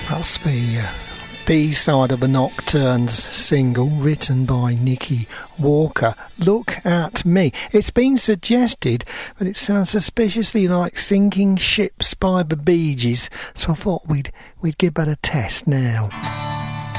That's the B-side of the Nocturnes single, written by Nicky Walker. Look at Me. It's been suggested that it sounds suspiciously like Sinking Ships by the Bee Gees, so I thought we'd give that a test now.